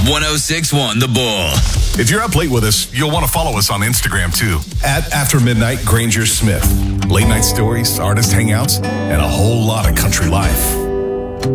1061 The Bull. If you're up late with us, you'll want to follow us on Instagram too. At After Midnight Granger Smith. Late night stories, artist hangouts, and a whole lot of country life.